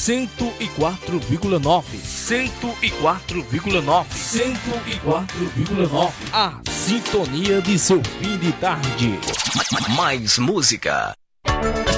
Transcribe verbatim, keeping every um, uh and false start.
cento e quatro vírgula nove. cento e quatro vírgula nove. cento e quatro vírgula nove. A sintonia de seu fim de tarde. Mais música.